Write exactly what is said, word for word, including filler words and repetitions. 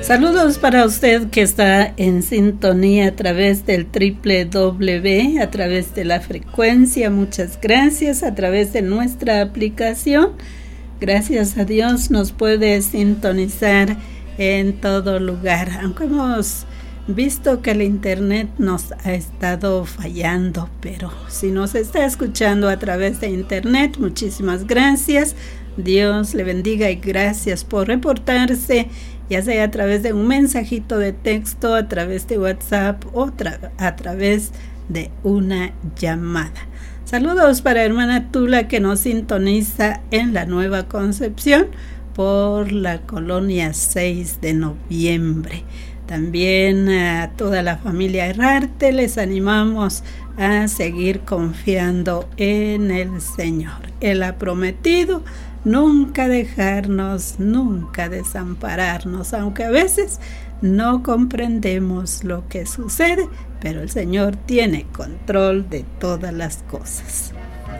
Saludos para usted que está en sintonía a través del doble u doble u doble u, a través de la frecuencia, muchas gracias, a través de nuestra aplicación. Gracias a Dios nos puede sintonizar en todo lugar, aunque hemos visto que el internet nos ha estado fallando, pero si nos está escuchando a través de internet, muchísimas gracias. Dios le bendiga y gracias por reportarse, ya sea a través de un mensajito de texto, a través de WhatsApp o tra- a través de una llamada. Saludos para hermana Tula, que nos sintoniza en la Nueva Concepción por la colonia seis de noviembre. También a toda la familia Herrarte les animamos a seguir confiando en el Señor. Él ha prometido nunca dejarnos, nunca desampararnos, aunque a veces no comprendemos lo que sucede, pero el Señor tiene control de todas las cosas.